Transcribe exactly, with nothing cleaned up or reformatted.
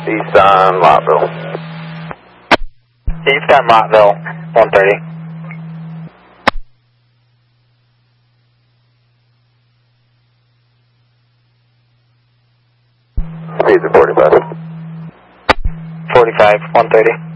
East on Lottville. East on Lottville, one thirty. Speeds are forty-five. forty-five, one thirty.